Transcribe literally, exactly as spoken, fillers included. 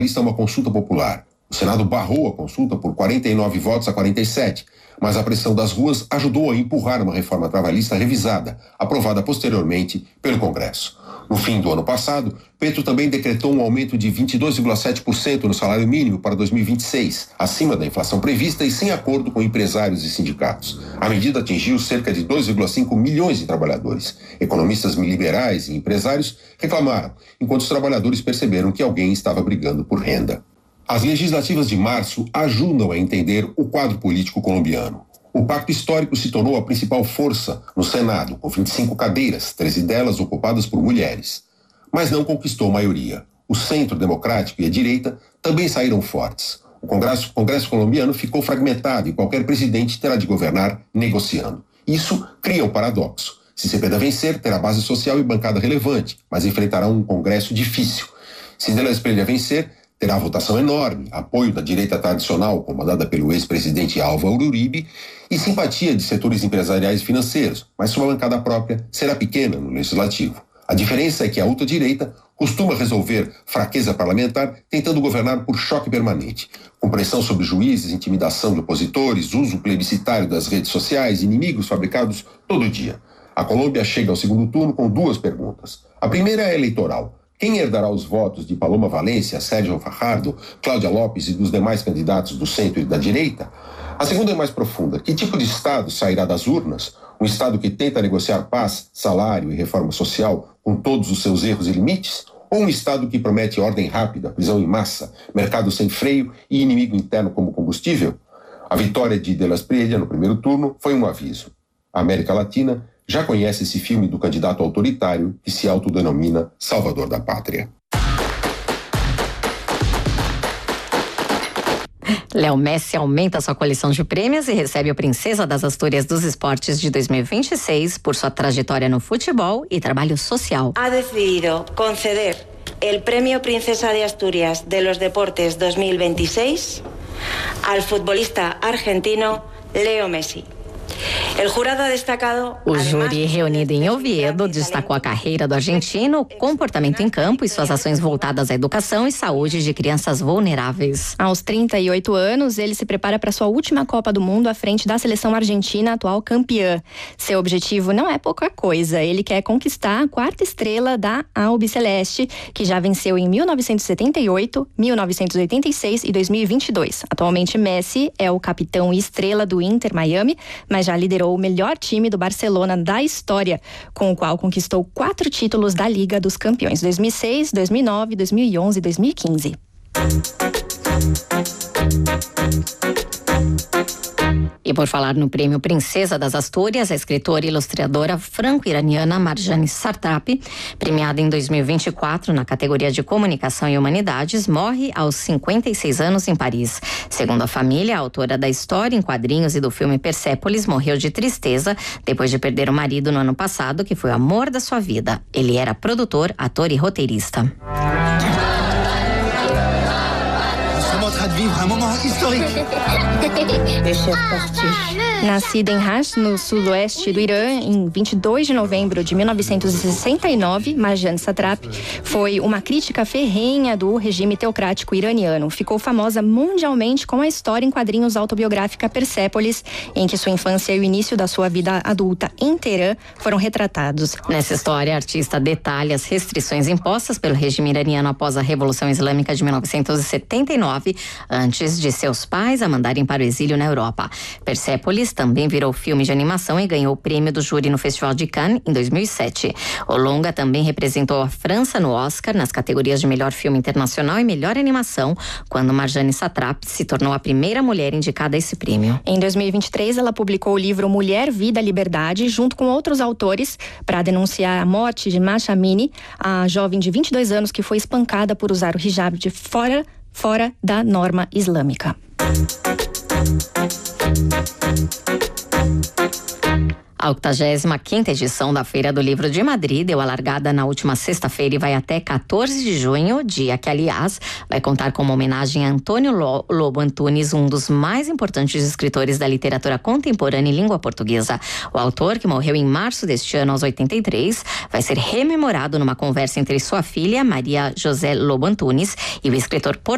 uma consulta popular. O Senado barrou a consulta por quarenta e nove votos a quarenta e sete, mas a pressão das ruas ajudou a empurrar uma reforma trabalhista revisada, aprovada posteriormente pelo Congresso. No fim do ano passado, Petro também decretou um aumento de vinte e dois vírgula sete por cento no salário mínimo para dois mil e vinte e seis, acima da inflação prevista e sem acordo com empresários e sindicatos. A medida atingiu cerca de dois vírgula cinco milhões de trabalhadores. Economistas liberais e empresários reclamaram, enquanto os trabalhadores perceberam que alguém estava brigando por renda. As legislativas de março ajudam a entender o quadro político colombiano. O pacto histórico se tornou a principal força no Senado, com vinte e cinco cadeiras, treze delas ocupadas por mulheres. Mas não conquistou maioria. O centro democrático e a direita também saíram fortes. O Congresso, o Congresso colombiano ficou fragmentado e qualquer presidente terá de governar negociando. Isso cria um paradoxo. Se Cepeda vencer, terá base social e bancada relevante, mas enfrentará um Congresso difícil. Se De la Espriella vencer, terá votação enorme, apoio da direita tradicional, comandada pelo ex-presidente Álvaro Uribe, e simpatia de setores empresariais e financeiros, mas sua bancada própria será pequena no legislativo. A diferença é que a ultradireita costuma resolver fraqueza parlamentar tentando governar por choque permanente, com pressão sobre juízes, intimidação de opositores, uso plebiscitário das redes sociais, inimigos fabricados todo dia. A Colômbia chega ao segundo turno com duas perguntas. A primeira é eleitoral. Quem herdará os votos de Paloma Valencia, Sérgio Fajardo, Cláudia Lopes e dos demais candidatos do centro e da direita? A segunda é mais profunda. Que tipo de Estado sairá das urnas? Um Estado que tenta negociar paz, salário e reforma social com todos os seus erros e limites? Ou um Estado que promete ordem rápida, prisão em massa, mercado sem freio e inimigo interno como combustível? A vitória de De la Espriella no primeiro turno foi um aviso. A América Latina já conhece esse filme do candidato autoritário que se autodenomina Salvador da Pátria. Léo Messi aumenta sua coleção de prêmios e recebe a Princesa das Astúrias dos Esportes de dois mil e vinte e seis por sua trajetória no futebol e trabalho social. Ha decidido conceder el Premio Princesa de Asturias de los Deportes dois mil e vinte e seis al futbolista argentino Leo Messi. O júri reunido em Oviedo destacou a carreira do argentino, o comportamento em campo e suas ações voltadas à educação e saúde de crianças vulneráveis. Aos trinta e oito anos, ele se prepara para sua última Copa do Mundo à frente da seleção argentina, atual campeã. Seu objetivo não é pouca coisa, ele quer conquistar a quarta estrela da Albiceleste, que já venceu em mil novecentos e setenta e oito, mil novecentos e oitenta e seis e dois mil e vinte e dois. Atualmente, Messi é o capitão e estrela do Inter Miami, mas já liderou o melhor time do Barcelona da história, com o qual conquistou quatro títulos da Liga dos Campeões, dois mil e seis, dois mil e nove, dois mil e onze e dois mil e quinze. E por falar no prêmio Princesa das Astúrias, a escritora e ilustradora franco-iraniana Marjane Satrapi, premiada em dois mil e vinte e quatro na categoria de Comunicação e Humanidades, morre aos cinquenta e seis anos em Paris. Segundo a família, a autora da história em quadrinhos e do filme Persépolis morreu de tristeza depois de perder o marido no ano passado, que foi o amor da sua vida. Ele era produtor, ator e roteirista. Nascida em Ras, no sudoeste do Irã, em vinte e dois de novembro de mil novecentos e sessenta e nove, Marjane Satrapi foi uma crítica ferrenha do regime teocrático iraniano. Ficou famosa mundialmente com a história em quadrinhos autobiográfica Persépolis, em que sua infância e o início da sua vida adulta em Teherã foram retratados. Nessa história, a artista detalha as restrições impostas pelo regime iraniano após a Revolução Islâmica de mil novecentos e setenta e nove, antes de seus pais a mandarem para o exílio na Europa. Persépolis também virou filme de animação e ganhou o prêmio do júri no Festival de Cannes em dois mil e sete. O longa também representou a França no Oscar nas categorias de melhor filme internacional e melhor animação, quando Marjane Satrapi se tornou a primeira mulher indicada a esse prêmio. Em dois mil e vinte e três, ela publicou o livro Mulher, Vida, Liberdade, junto com outros autores, para denunciar a morte de Masha Amini, a jovem de vinte e dois anos que foi espancada por usar o hijab de fora fora da norma islâmica. A octagésima quinta edição da Feira do Livro de Madrid deu a largada na última sexta-feira e vai até quatorze de junho, dia que, aliás, vai contar com uma homenagem a Antônio Lobo Antunes, um dos mais importantes escritores da literatura contemporânea em língua portuguesa. O autor, que morreu em março deste ano aos oitenta e três, vai ser rememorado numa conversa entre sua filha, Maria José Lobo Antunes, e o escritor português